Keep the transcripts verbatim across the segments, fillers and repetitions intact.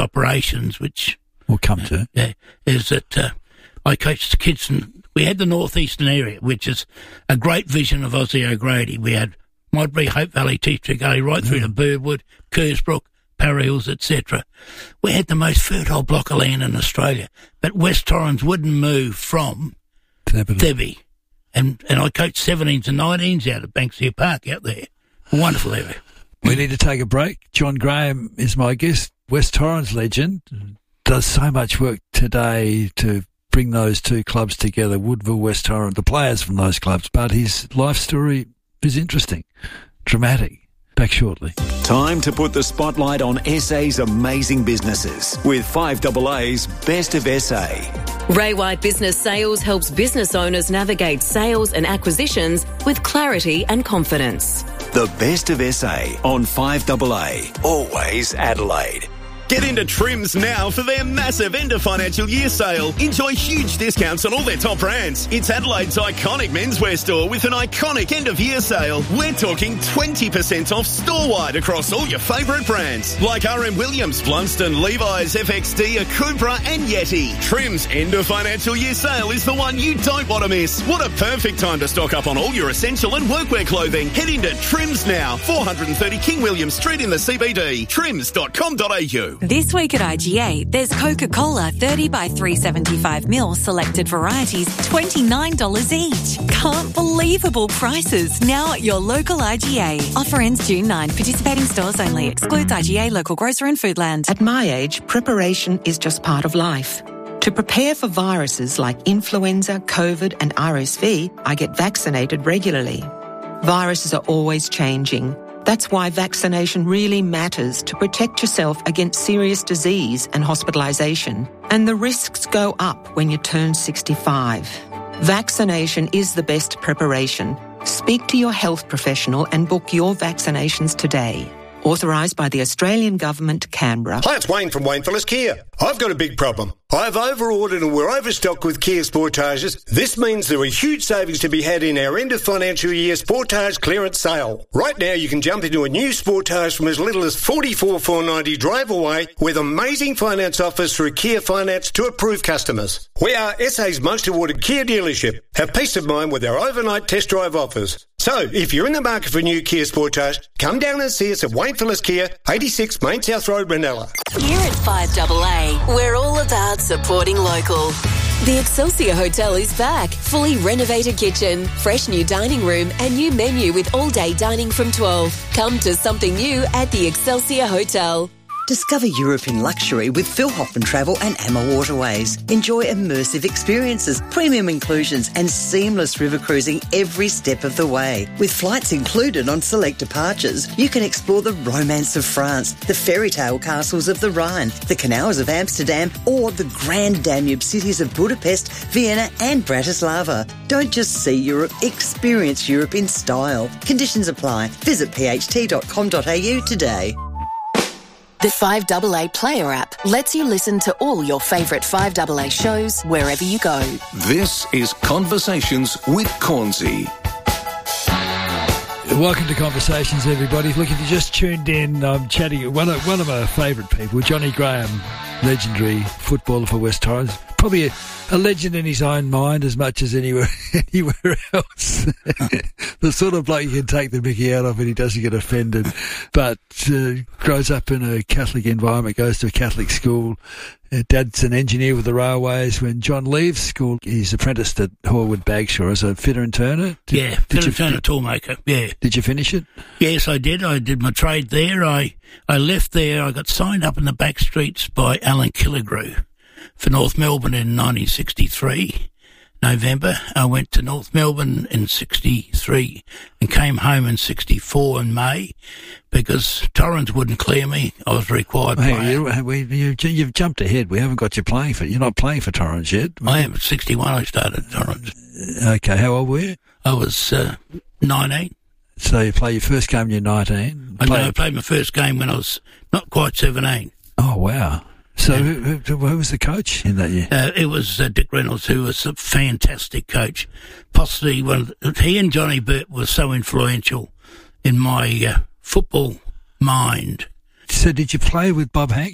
operations, which we'll come to, uh, yeah, is that uh, I coached the kids, and we had the northeastern area, which is a great vision of Aussie O'Grady. We had Modbury, Hope Valley, Teacher Gully, right through mm. to Birdwood, Kersbrook, Parra Hills, et cetera. We had the most fertile block of land in Australia, but West Torrens wouldn't move from Thebby. And and I coached seventeens and nineteens out at Banksia Park out there. A wonderful area. We need to take a break. John Graham is my guest, West Torrens legend. Does so much work today to bring those two clubs together, Woodville, West Torrens, the players from those clubs. But his life story is interesting, dramatic. Back shortly. Time to put the spotlight on S A's amazing businesses with five A A's Best of S A. Ray White Business Sales helps business owners navigate sales and acquisitions with clarity and confidence. The Best of S A on five A A. Always Adelaide. Get into Trims now for their massive end of financial year sale. Enjoy huge discounts on all their top brands. It's Adelaide's iconic menswear store with an iconic end of year sale. We're talking twenty percent off store-wide across all your favourite brands like R M Williams, Blunston, Levi's, F X D, Akubra and Yeti. Trims end of financial year sale is the one you don't want to miss. What a perfect time to stock up on all your essential and workwear clothing. Head into Trims now, four thirty King William Street in the C B D. trims dot com dot a u. This week at I G A, there's Coca-Cola thirty by three seventy-five mil selected varieties, twenty-nine dollars each. Can't believable prices now at your local I G A. Offer ends June ninth. Participating stores only. Excludes I G A, local grocer and Foodland. At my age, preparation is just part of life. To prepare for viruses like influenza, COVID and R S V, I get vaccinated regularly. Viruses are always changing. That's why vaccination really matters to protect yourself against serious disease and hospitalisation. And the risks go up when you turn sixty-five. Vaccination is the best preparation. Speak to your health professional and book your vaccinations today. Authorised by the Australian Government, Canberra. Hi, it's Wayne from Wayne Phillips Kia. I've got a big problem. I've over-ordered and we're overstocked with Kia Sportages. This means there are huge savings to be had in our end of financial year Sportage clearance sale. Right now you can jump into a new Sportage from as little as forty-four thousand four hundred ninety dollars drive away with amazing finance offers through Kia Finance to approved customers. We are S A's most awarded Kia dealership. Have peace of mind with our overnight test drive offers. So, if you're in the market for a new Kia Sportage, come down and see us at Wayne Phillips Kia, eighty-six Main South Road, Ranella. Here at five A A, we're all about supporting local. The Excelsior Hotel is back. Fully renovated kitchen, fresh new dining room and new menu with all-day dining from twelve. Come to something new at the Excelsior Hotel. Discover Europe in luxury with Phil Hoffman Travel and Amma Waterways. Enjoy immersive experiences, premium inclusions and seamless river cruising every step of the way. With flights included on select departures, you can explore the romance of France, the fairy tale castles of the Rhine, the canals of Amsterdam or the grand Danube cities of Budapest, Vienna and Bratislava. Don't just see Europe, experience Europe in style. Conditions apply. Visit p h t dot com dot a u today. The five A A Player app lets you listen to all your favourite five A A shows wherever you go. This is Conversations with Cornsey. Welcome to Conversations, everybody. Look, if you just tuned in, I'm chatting one of, one of my favourite people, Johnny Graham, legendary footballer for West Torrens. Probably a, a legend in his own mind as much as anywhere anywhere else. The sort of bloke you can take the mickey out of and he doesn't get offended. But uh, grows up in a Catholic environment, goes to a Catholic school. Uh, Dad's an engineer with the railways. When John leaves school, he's apprenticed at Horwood Bagshaw as a fitter and turner. Did, yeah, fitter and turner toolmaker, yeah. Did you finish it? Yes, I did. I did my trade there. I, I left there. I got signed up in the back streets by Alan Killigrew for North Melbourne in nineteen sixty-three, November. I went to North Melbourne in sixty-three and came home in sixty-four in May because Torrens wouldn't clear me. I was a required hey, player. You, we, you, you've jumped ahead. We haven't got you playing for. You're not playing for Torrens yet. I am. At sixty-one I started Torrens. Okay, how old were you? I was uh, nineteen. So you play your first game when you're nineteen? I, know, I played my first game when I was not quite seventeen. Oh, wow. So yeah. who, who, who was the coach in that year? Uh, it was uh, Dick Reynolds, who was a fantastic coach. Possibly one. He and Johnny Burt were so influential in my uh, football mind. So did you play with Bob Hank?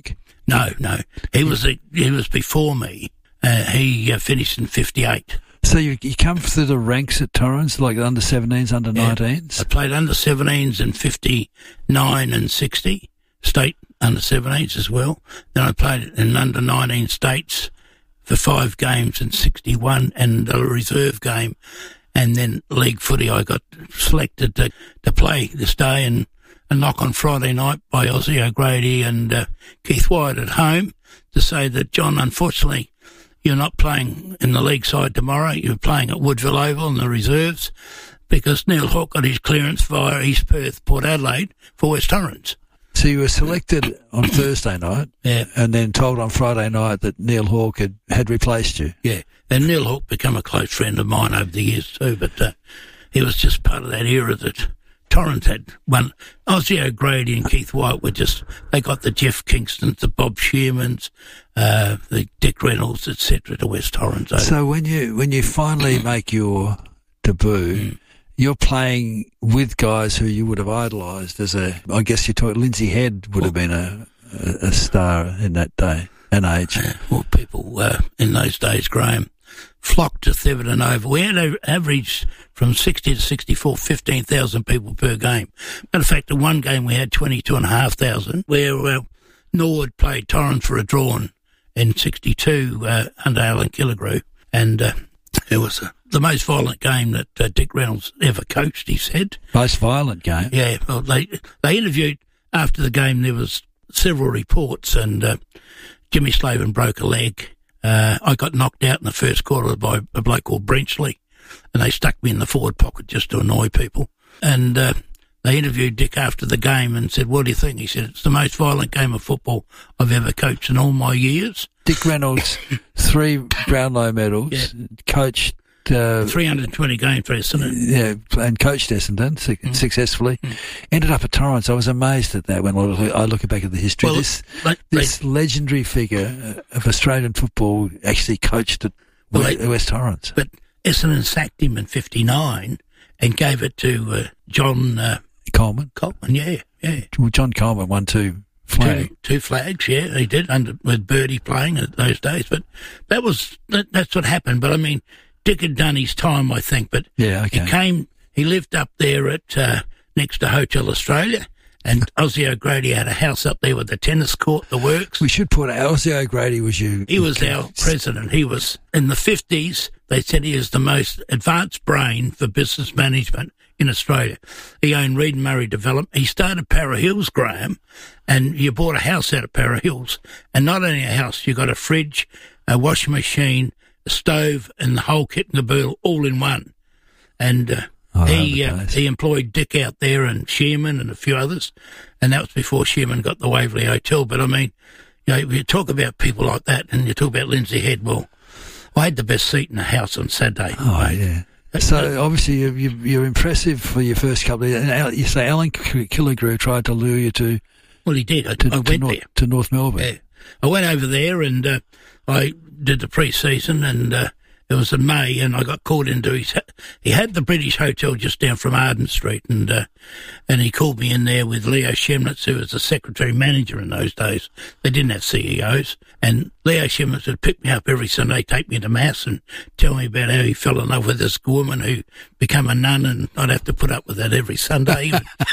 No, no. He was a, he was before me. Uh, he uh, finished in fifty-eight. So you you come through the ranks at Torrens, like under seventeens, under nineteens? I played under seventeens in fifty-nine and sixty, state under seventeens as well. Then I played in under nineteen states for five games in sixty-one and a reserve game. And then league footy, I got selected to, to play this day and a knock on Friday night by Ozzy O'Grady and uh, Keith Wyatt at home to say that, John, unfortunately, you're not playing in the league side tomorrow. You're playing at Woodville Oval in the reserves because Neil Hawke got his clearance via East Perth, Port Adelaide for West Torrens. So you were selected on Thursday night, yeah, and then told on Friday night that Neil Hawke had, had replaced you. Yeah, and Neil Hawke became a close friend of mine over the years too, but uh, he was just part of that era that Torrens had one. Ozzy O'Grady and Keith White were just, they got the Jeff Kingstons, the Bob Shearmans, uh, the Dick Reynolds, et cetera to West Torrens. So when you when you finally make your debut, mm. you're playing with guys who you would have idolised as a, I guess you talk, Lindsay Head would well, have been a, a, a star in that day and age. Uh, well, people uh, in those days, Graham, flocked to Theverton Oval. We had an average from sixty to sixty-four, fifteen thousand people per game. Matter of fact, in one game we had twenty-two and a half thousand, where uh, Norwood played Torrens for a drawn in sixty-two uh, under Alan Killigrew, and uh, it was uh, the most violent game that uh, Dick Reynolds ever coached, he said. Most violent game? Yeah, well, they, they interviewed after the game, there was several reports, and uh, Jimmy Slavin broke a leg. Uh, I got knocked out in the first quarter by a bloke called Brenchley, and they stuck me in the forward pocket just to annoy people. And uh, they interviewed Dick after the game and said, what do you think? He said, it's the most violent game of football I've ever coached in all my years. Dick Reynolds, three Brownlow medals, yeah. coached... Uh, three hundred twenty games for Essendon. Yeah, and coached Essendon su- mm. successfully. Mm. Ended up at Torrens. I was amazed at that when I look, I look back at the history. Well, this they, this they, legendary figure of Australian football actually coached at well, West, they, West Torrens. But Essendon sacked him in fifty-nine and gave it to uh, John... Uh, Coleman? Coleman, yeah, yeah. Well, John Coleman won two flags. Two, two flags, yeah, he did, under with Birdie playing at those days. But that was that, that's what happened. But, I mean... Dick had done his time, I think, but yeah, okay. he came, he lived up there at, uh, next to Hotel Australia, and Ozzy O'Grady had a house up there with the tennis court, the works. We should put Ozzy O'Grady was you. He was our president. He was, in the fifties, they said he is the most advanced brain for business management in Australia. He owned Reed and Murray Development. He started Para Hills, Graham, and you bought a house out of Para Hills, and not only a house, you got a fridge, a washing machine, a stove, and the whole kit and caboodle all in one. And uh, oh, he uh, he employed Dick out there and Shearman and a few others, and that was before Shearman got the Waverley Hotel. But, I mean, you know, you talk about people like that, and you talk about Lindsay Head. Well, I had the best seat in the house on Saturday. Oh, mate. yeah. So, obviously, you, you, you're impressive for your first couple of years. And you say Alan Killigrew tried to lure you to... Well, he did. I, to, I went to North, there. To North Melbourne. Yeah. I went over there and uh, I did the pre-season, and uh, it was in May, and I got called into his... He had the British Hotel just down from Arden Street, and uh, and he called me in there with Leo Schemnitz, who was the secretary-manager in those days. They didn't have C E Os. And Leo Schemnitz would pick me up every Sunday, take me to Mass, and tell me about how he fell in love with this woman who became a nun, and I'd have to put up with that every Sunday.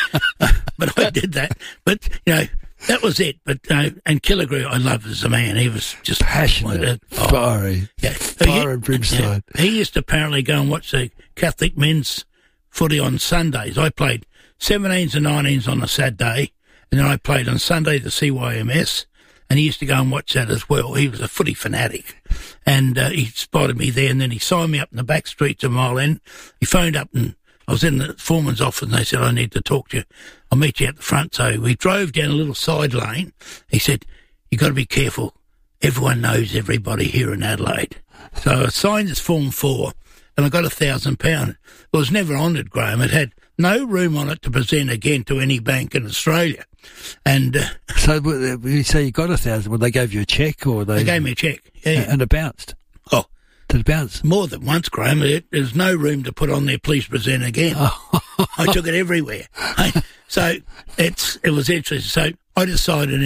But I did that. But, you know... That was it, but uh, and Killigrew, I loved as a man. He was just passionate, oh, fiery, yeah. fire and brimstone. Yeah. He used to apparently go and watch the Catholic men's footy on Sundays. I played seventeens and nineteens on a Saturday, and then I played on Sunday the C Y M S, and he used to go and watch that as well. He was a footy fanatic, and uh, he spotted me there, and then he signed me up in the back streets of Mile End. He phoned up and I was in the foreman's office, and they said, I need to talk to you. I'll meet you at the front. So we drove down a little side lane. He said, you got to be careful. Everyone knows everybody here in Adelaide. So I signed this Form four, and I got a thousand pound. It was never honoured, Graham. It had no room on it to present again to any bank in Australia. And uh, so you say you got a thousand. Well, they gave you a cheque, or they... They gave me a cheque, yeah. And it bounced? Oh. Did it bounce? More than once, Graham. It, there's no room to put on there, please present again. I took it everywhere. I, so it's it was interesting. So I decided in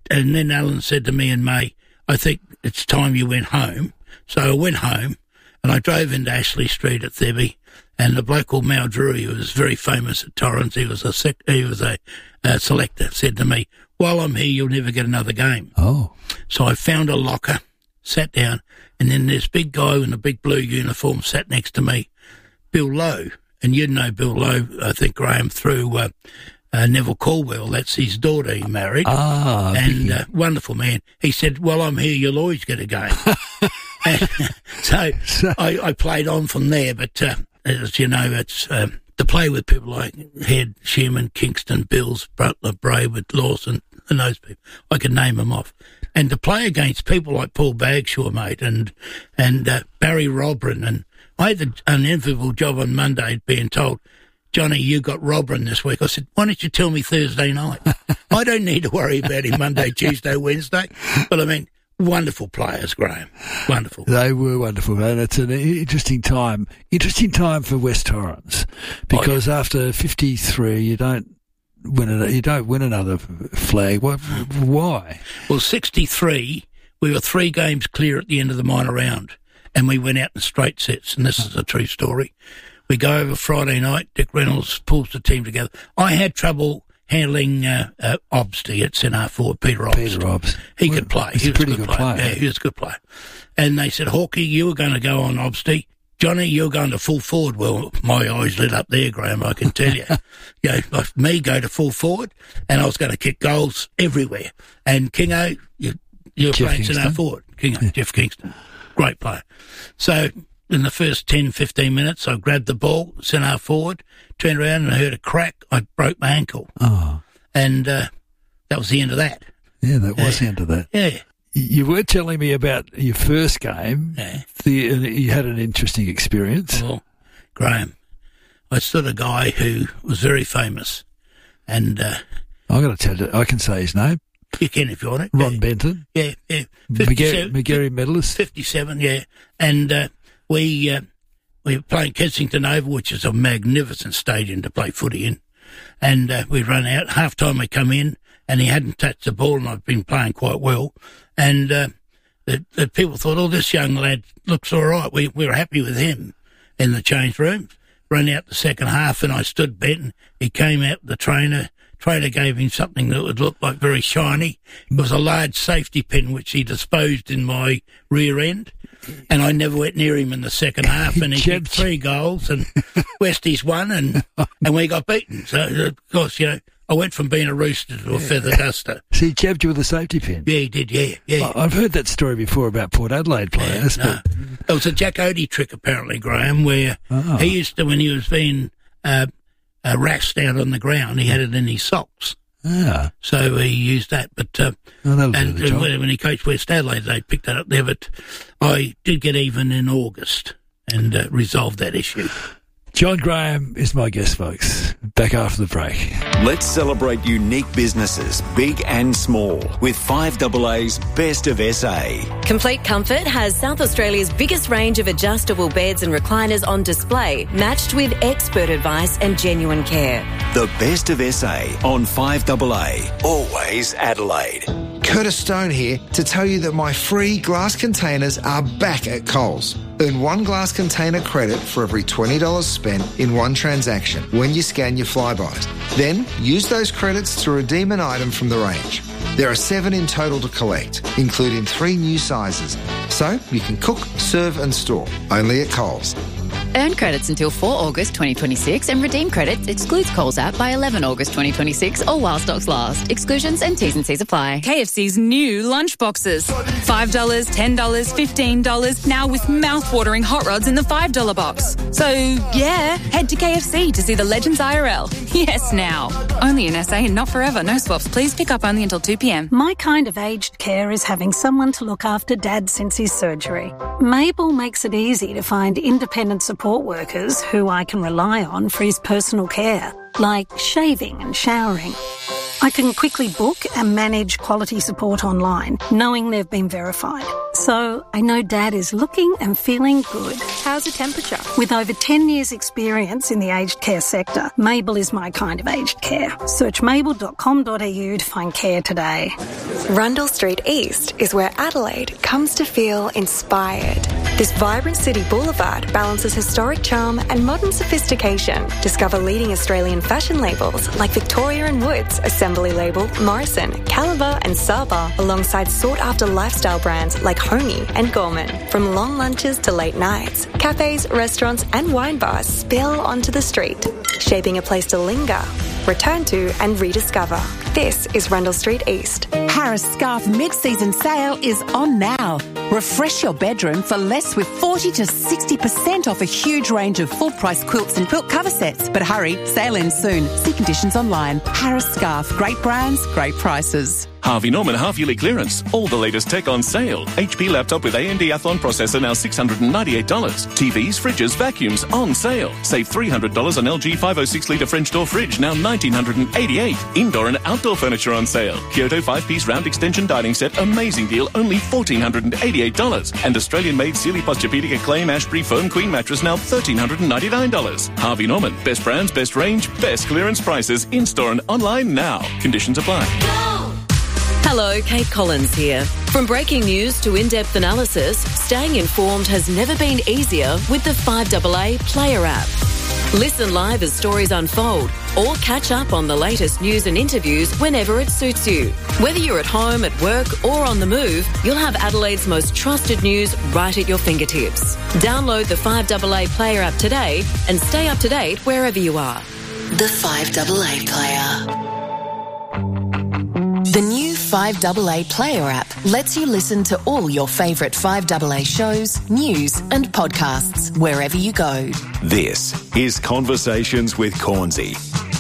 and then Alan said to me in May, I think it's time you went home. So I went home, and I drove into Ashley Street at Thebby, and the bloke called Mal Drury, who was very famous at Torrens, he was a sec- he was a uh, selector, said to me, while I'm here, you'll never get another game. Oh. So I found a locker, sat down, and then this big guy in a big blue uniform sat next to me, Bill Lowe. And you'd know Bill Lowe, I think, Graham, through uh, uh, Neville Caldwell. That's his daughter he married. Ah, and uh, wonderful man. He said, well, I'm here, you'll always get a game. And, so I, I played on from there, but uh, as you know, it's um, to play with people like Head, Sherman, Kingston, Bills, Butler, Brayward, Lawson, and those people. I could name them off. And to play against people like Paul Bagshaw, mate, and and uh, Barry Robran. And I had the unenviable job on Monday being told, Johnny, you got Robran this week. I said, why don't you tell me Thursday night? I don't need to worry about him Monday, Tuesday, Wednesday. But I mean, wonderful players, Graham. Wonderful. They were wonderful, and it's an interesting time. Interesting time for West Torrens, because oh, yeah. after fifty-three, you don't win. A, you don't win another flag. What, why? Well, sixty-three, we were three games clear at the end of the minor round, and we went out in straight sets. And this is a true story. We go over Friday night. Dick Reynolds pulls the team together. I had trouble handling uh, uh, Obsty at centre forward, Peter Obst. Peter Obst. He well, could play. He's he a was pretty a good, good player. player. Yeah, he was a good player. And they said, Hawkey, you were going to go on Obsty. Johnny, you're going to full forward. Well, my eyes lit up there, Graham, I can tell you. You know, like me go to full forward, and I was going to kick goals everywhere. And Kingo, you, you're Jeff playing Kingston. centre forward. Kingo, yeah. Jeff Kingston. Great player. So in the first ten, fifteen minutes, I grabbed the ball, centre forward, turned around and I heard a crack. I broke my ankle. Oh. And uh, that was the end of that. Yeah, that was uh, the end of that. Yeah. You were telling me about your first game. Yeah. The, you had an interesting experience. Well, Graham, I stood a guy who was very famous. And uh, I'm going to tell you, I can say his name. You can if you want it. Ron yeah. Benton. Yeah, yeah. McGarry medalist. fifty-seven, yeah. And uh, we, uh, we were playing Kensington Oval, which is a magnificent stadium to play footy in. And uh, we run out. Half time we come in, and he hadn't touched the ball, and I've been playing quite well. And uh, the, the people thought, oh, this young lad looks all right. We, we were happy with him in the change room. Ran out the second half, and I stood Benton. He came out, the trainer. Trainer gave him something that would look like very shiny. It was a large safety pin, which he disposed in my rear end. And I never went near him in the second half, and he kicked three goals, and Westies won, and and we got beaten. So, of course, you know, I went from being a rooster to a feather duster. So he jabbed you with a safety pin? Yeah, he did, yeah, yeah. I've heard that story before about Port Adelaide players. Yeah, no. It was a Jack Odie trick, apparently, Graham, where oh. he used to, when he was being uh, uh, rasped out on the ground, he had it in his socks. Ah. So he used that, but uh, oh, and, and when he coached West Adelaide, they picked that up there. But I did get even in August and uh, resolved that issue. John Graham is my guest, folks. Back after the break. Let's celebrate unique businesses, big and small, with five A A's Best of S A. Complete Comfort has South Australia's biggest range of adjustable beds and recliners on display, matched with expert advice and genuine care. The Best of S A on five A A. Always Adelaide. Curtis Stone here to tell you that my free glass containers are back at Coles. Earn one glass container credit for every twenty dollars spent in one transaction when you scan your Flybys. Then use those credits to redeem an item from the range. There are seven in total to collect, including three new sizes. So you can cook, serve and store, only at Coles. Earn credits until the fourth of August twenty twenty-six and redeem credits excludes Coles app by the eleventh of August twenty twenty-six or while stocks last. Exclusions and T's and C's apply. K F C's new lunch boxes. five dollars, ten dollars, fifteen dollars, now with mouth-watering hot rods in the five dollar box. So, yeah, head to K F C to see the Legends I R L. Yes, now. Only in S A and not forever. No swaps. Please pick up only until two p.m. My kind of aged care is having someone to look after Dad since his surgery. Mabel makes it easy to find independent support workers who I can rely on for his personal care, like shaving and showering. I can quickly book and manage quality support online, knowing they've been verified. So I know Dad is looking and feeling good. How How's the temperature? With over ten years' experience in the aged care sector, Mabel is my kind of aged care. Search mabel dot com dot a u to find care today. Rundle Street East is where Adelaide comes to feel inspired. This vibrant city boulevard balances historic charm and modern sophistication. Discover leading Australian fashion labels like Victoria and Woods, Assembly Label, Morrison, Caliber and Saba, alongside sought-after lifestyle brands like Homey and Gorman. From long lunches to late nights, cafes, restaurants and wine bars spill onto the street, shaping a place to linger, return to and rediscover. This is Rundle Street East. Harris Scarf mid-season sale is on now. Refresh your bedroom for less with forty to sixty percent off a huge range of full-price quilts and quilt cover sets. But hurry, sale ends soon. See conditions online. Harris Scarf. Great brands, great prices. Harvey Norman half-yearly clearance. All the latest tech on sale. H P laptop with A M D Athlon processor now six hundred ninety-eight dollars. T Vs, fridges, vacuums on sale. Save three hundred dollars on L G five oh six litre French door fridge, now one thousand nine hundred eighty-eight dollars. Indoor and outdoor furniture on sale. Kyoto five-piece round extension dining set, amazing deal, only one thousand four hundred eighty-eight dollars. And Australian-made Sealy Posturepedic Acclaim Ashbury Foam Queen mattress, now one thousand three hundred ninety-nine dollars. Harvey Norman. Best brands, best range, best clearance prices. In-store and online now. Conditions apply. Hello, Kate Collins here. From breaking news to in-depth analysis, staying informed has never been easier with the five A A Player app. Listen live as stories unfold or catch up on the latest news and interviews whenever it suits you. Whether you're at home, at work or on the move, you'll have Adelaide's most trusted news right at your fingertips. Download the five A A Player app today and stay up to date wherever you are. The five A A Player. The new five A A Player app lets you listen to all your favourite five A A shows, news and podcasts wherever you go. This is Conversations with Cornsey.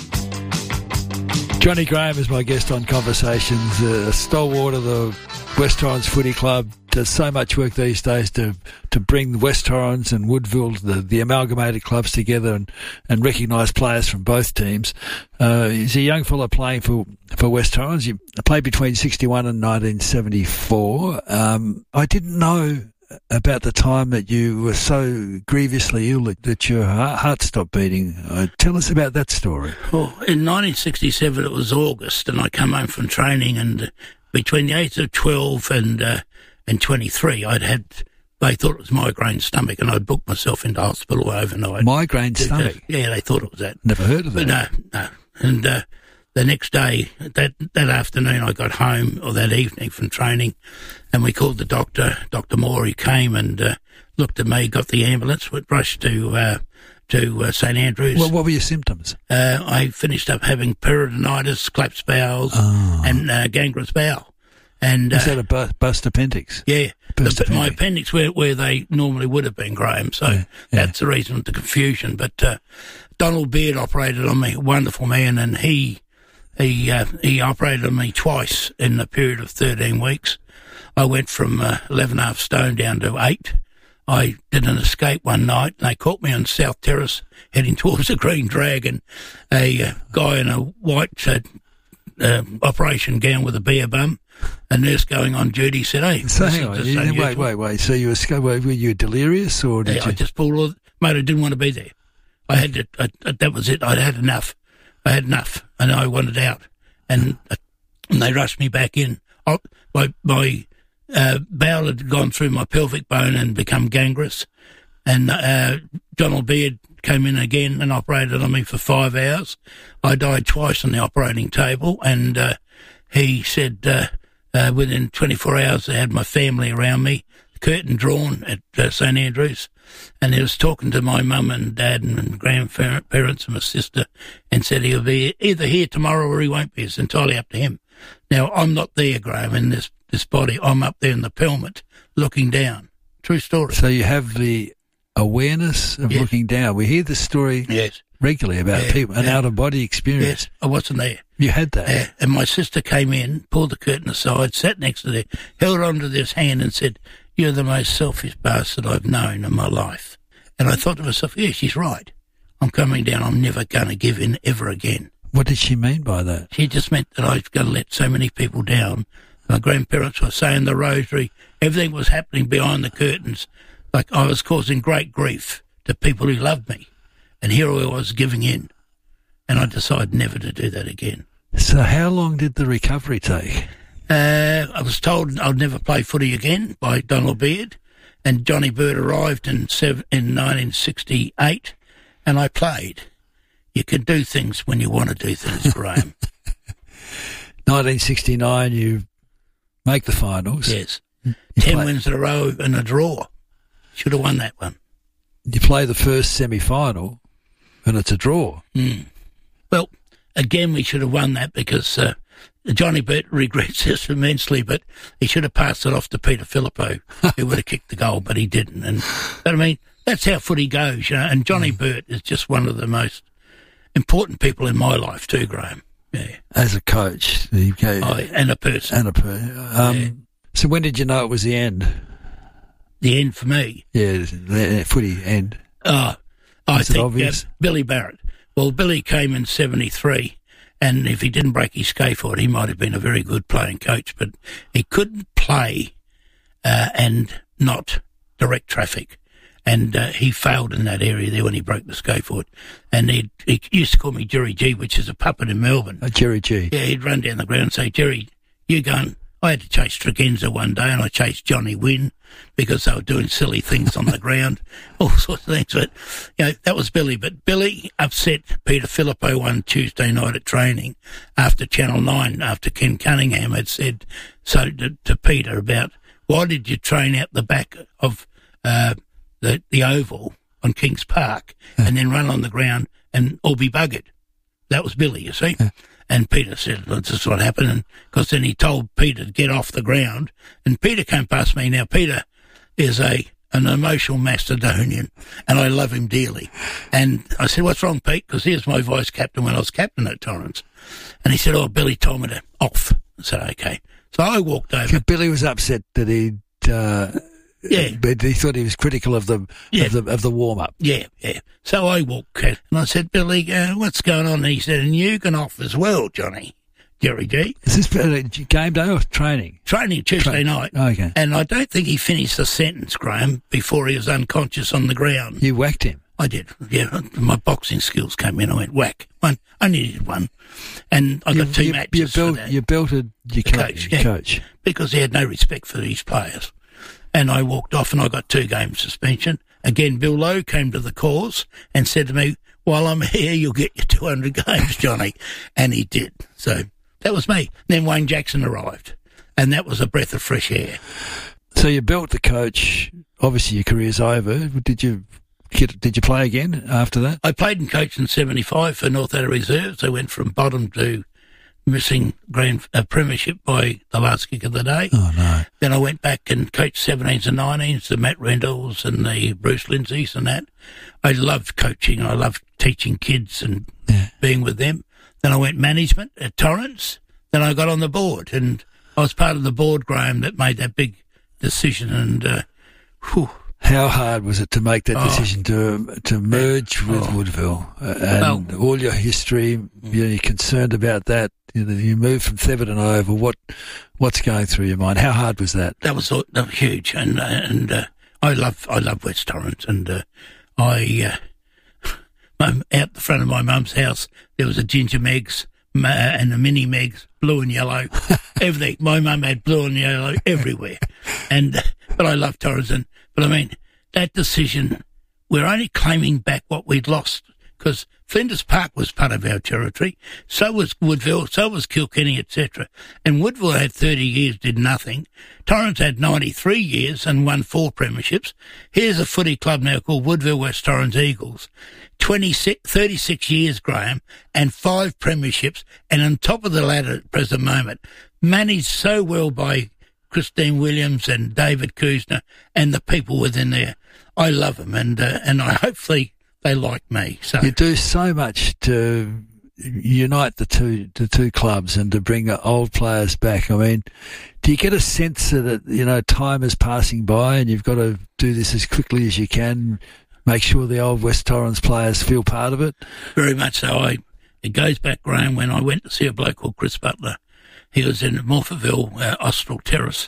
Johnny Graham is my guest on Conversations, a stalwart of the West Torrens Footy Club. Does so much work these days to to bring West Torrens and Woodville, the, the amalgamated clubs, together and, and recognise players from both teams. Uh, he's a young fella playing for, for West Torrens. He played between sixty-one and nineteen seventy-four. Um, I didn't know about the time that you were so grievously ill that, that your heart stopped beating. Uh, tell us about that story. Well, in nineteen sixty-seven, it was August, and I come home from training, and between the age of twelve and uh, and twenty-three, I'd had, they thought it was migraine stomach, and I booked myself into hospital overnight. Migraine stomach? Uh, yeah, they thought it was that. Never heard of that. But no, no. And uh, the next day, that, that afternoon, I got home, or that evening from training, and we called the doctor, Doctor Moore. He came and uh, looked at me, got the ambulance, went rushed to uh, to uh, St Andrews. Well, what were your symptoms? Uh, I finished up having peritonitis, collapsed bowels, oh. and uh, gangrenous bowel. And, Is uh, that a bu- bust appendix? Yeah. Burst The, appendix. my appendix where, where they normally would have been, Graham. So Yeah, yeah. that's the reason for the confusion. But uh, Donald Beard operated on me, a wonderful man, and he he uh, he operated on me twice in a period of thirteen weeks. I went from uh, eleven and a half stone down to eight. I did an escape one night, and they caught me on South Terrace heading towards the Green Dragon. A uh, guy in a white uh, uh, operation gown with a beer bum. A nurse going on duty said, hey, So this hang is on, just you- wait, unusual. wait, wait. So you escaped, were you delirious or did Yeah, you? I just pulled all, mate, I didn't want to be there. I had to, I, I, that was it. I'd had enough. I had enough, and I wanted out. And, uh, and they rushed me back in. I, my my uh, bowel had gone through my pelvic bone and become gangrenous. And uh, Donald Beard came in again and operated on me for five hours. I died twice on the operating table, and uh, he said uh, uh, within twenty-four hours they had my family around me, the curtain drawn at uh, St Andrews, and he was talking to my mum and dad and grandparents and my sister, and said he'll be either here tomorrow or he won't be. It's entirely up to him. Now, I'm not there, Graham, in this, this body. I'm up there in the pelmet looking down. True story. So you have the awareness of Yes. looking down. We hear this story Yes. regularly about Yeah, people, an yeah. out-of-body experience. Yes, I wasn't there. You had that. Uh, and my sister came in, pulled the curtain aside, sat next to there, held onto this hand and said, you're the most selfish bastard I've known in my life. And I thought to myself, yeah, she's right. I'm coming down. I'm never going to give in ever again. What did she mean by that? She just meant that I was going to let so many people down. My grandparents were saying the rosary. Everything was happening behind the curtains. Like I was causing great grief to people who loved me, and here I was giving in, and I decided never to do that again. So how long did the recovery take? Uh, I was told I'd never play footy again by Donald Beard, and Johnny Bird arrived in seven, in nineteen sixty-eight, and I played. You can do things when you want to do things, Graham. nineteen sixty-nine, you make the finals. Yes. You Ten play, wins in a row and a draw. Should have won that one. You play the first semi-final, and it's a draw. Mm. Well, again, we should have won that because uh, Johnny Burt regrets this immensely, but he should have passed it off to Peter Filippo, who would have kicked the goal, but he didn't. And but I mean, that's how footy goes, you know. And Johnny mm. Burt is just one of the most important people in my life too, Graham. Yeah. As a coach, you go, oh, and a person, and a person. Um, yeah. So when did you know it was the end? The end for me? Yeah, the footy end. Oh, I think uh, Billy Barrett. Well, Billy came in seventy-three, and if he didn't break his scaphoid, he might have been a very good playing coach, but he couldn't play uh, and not direct traffic. And uh, he failed in that area there when he broke the scaphoid. And he'd, he used to call me Jerry G, which is a puppet in Melbourne. Oh, Jerry G. Yeah, he'd run down the ground and say, Jerry, you go and... I had to chase Tregenza one day, and I chased Johnny Wynn because they were doing silly things on the ground, all sorts of things. But, you know, that was Billy. But Billy upset Peter Filippo one Tuesday night at training after Channel nine, after Ken Cunningham had said so to, to Peter about, why did you train out the back of uh, the, the oval on Kings Park and then run on the ground and all be buggered? That was Billy, you see. And Peter said, well, this is what happened. And because then he told Peter to get off the ground. And Peter came past me. Now, Peter is a an emotional Macedonian, and I love him dearly. And I said, what's wrong, Pete? Because he was my vice captain when I was captain at Torrens. And he said, oh, Billy told me to off. I said, okay. So I walked over. Billy was upset that he'd... Uh... Yeah, but he thought he was critical of the yeah. of the of the warm up. Yeah, yeah. So I walked out and I said, Billy, uh, what's going on? And he said, and you can off as well, Johnny, Jerry G. Is this uh, game day or training? Training Tuesday Tra- night. Okay. And I don't think he finished the sentence, Graham, before he was unconscious on the ground. You whacked him. I did. Yeah, my boxing skills came in. I went whack. One. I needed one, and I got you, two you, matches. You built. For that. You belted your coach, coach, yeah, coach because he had no respect for these players. And I walked off and I got two game suspension. Again, Bill Lowe came to the cause and said to me, while I'm here, you'll get your two hundred games, Johnny. And he did. So that was me. Then Wayne Jackson arrived, and that was a breath of fresh air. So you built the coach. Obviously, your career's over. Did you get, did you play again after that? I played and coached in seventy-five for North Adelaide Reserves. I went from bottom to missing grand uh, premiership by the last kick of the day. Oh, no. Then I went back and coached seventeens and nineteens, the Matt Rendalls and the Bruce Lindsays and that. I loved coaching. I loved teaching kids and yeah. being with them. Then I went management at Torrens. Then I got on the board, and I was part of the board, Graham, that made that big decision. And, uh, whew. How hard was it to make that oh. decision to to merge with oh. Woodville uh, and well, all your history? You know, you're concerned about that. You, know, you moved from Thebarton over. What what's going through your mind? How hard was that? That was, that was huge, and uh, and uh, I love I love West Torrens, and uh, I uh, out the front of my mum's house there was a Ginger Megs uh, and a Mini Megs, blue and yellow, everything. My mum had blue and yellow everywhere, and uh, but I love Torrens. And But I mean, that decision, we're only claiming back what we'd lost, because Flinders Park was part of our territory, so was Woodville, so was Kilkenny, et cetera. And Woodville had thirty years, did nothing. Torrens had ninety-three years and won four premierships. Here's a footy club now called Woodville West Torrens Eagles. twenty-six, thirty-six years, Graham, and five premierships, and on top of the ladder at the present moment, managed so well by Christine Williams and David Kuzner and the people within there. I love them, and uh, and I hopefully they like me. So you do so much to unite the two the two clubs and to bring old players back. I mean, do you get a sense that you know time is passing by and you've got to do this as quickly as you can, make sure the old West Torrens players feel part of it? Very much so. I it goes back, Graham, when I went to see a bloke called Chris Butler. He was in Morpheville, uh, Austral Terrace,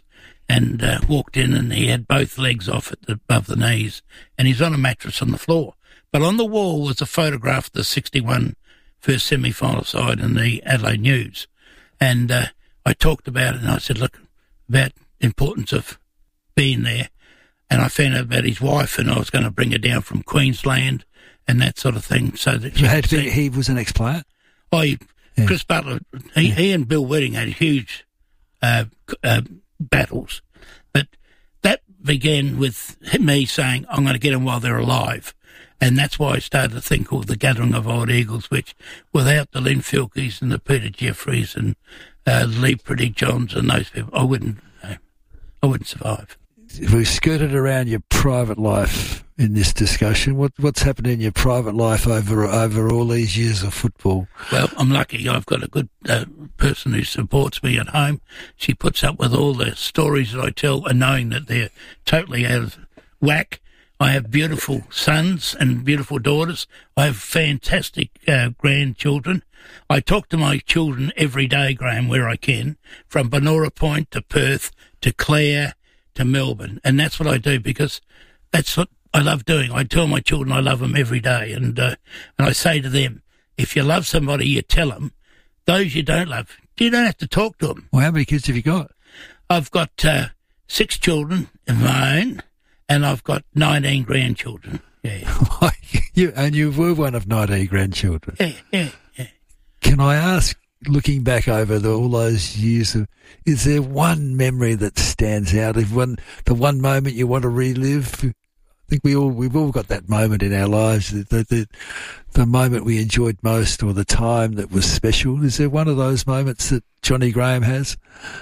and uh, walked in, and he had both legs off at the, above the knees, and he's on a mattress on the floor. But on the wall was a photograph of the sixty-one first semi-final side in the Adelaide News. And uh, I talked about it, and I said, look, about the importance of being there. And I found out about his wife, and I was going to bring her down from Queensland and that sort of thing. So that you had to be, he was an ex-player? Oh, he, yeah. Chris Butler, he, yeah. he and Bill Wedding had huge uh, uh, battles. But that began with me saying, I'm going to get them while they're alive. And that's why I started a thing called the Gathering of Old Eagles, which without the Lynn Filkeys and the Peter Jeffreys and uh, Lee Pretty Johns and those people, I wouldn't, uh, I wouldn't survive. We've skirted around your private life in this discussion. What, what's happened in your private life over over all these years of football? Well, I'm lucky. I've got a good uh, person who supports me at home. She puts up with all the stories that I tell, and knowing that they're totally out of whack. I have beautiful sons and beautiful daughters. I have fantastic uh, grandchildren. I talk to my children every day, Graham, where I can, from Banora Point to Perth to Clare to Melbourne. And that's what I do, because that's what I love doing. I tell my children I love them every day. And, uh, and I say to them, if you love somebody, you tell them. Those you don't love, you don't have to talk to them. Well, how many kids have you got? I've got uh, six children of my own. And I've got nineteen grandchildren. Yeah. you, and you were one of nineteen grandchildren. Yeah, yeah, yeah. Can I ask, looking back over the, all those years, of, is there one memory that stands out? If one, the one moment you want to relive? I think we all we've all got that moment in our lives, the the, the the moment we enjoyed most, or the time that was special. Is there one of those moments that Johnny Graham has?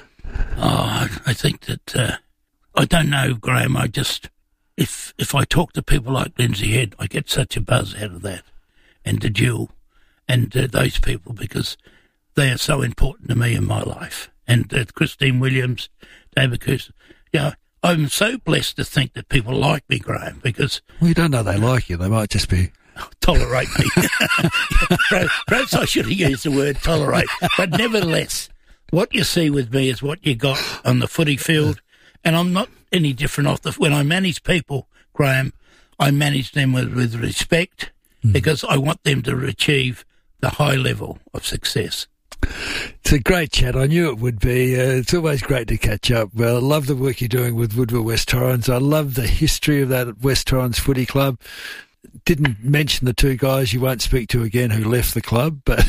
Oh, I think that uh, I don't know, Graham. I just. If if I talk to people like Lindsay Head, I get such a buzz out of that, and to Jill, and uh, those people, because they are so important to me in my life. And uh, Christine Williams, David Coos, you know, I'm so blessed to think that people like me, Graham, because... Well, you don't know they like you. They might just be... Tolerate me. Perhaps I should have used the word tolerate. But nevertheless, what you see with me is what you got on the footy field, and I'm not any different off the... When I manage people, Graham, I manage them with, with respect, mm. because I want them to achieve the high level of success. It's a great chat. I knew it would be. Uh, it's always great to catch up. Well, I love the work you're doing with Woodville West Torrens. I love the history of that West Torrens Footy Club. Didn't mention the two guys you won't speak to again who left the club, but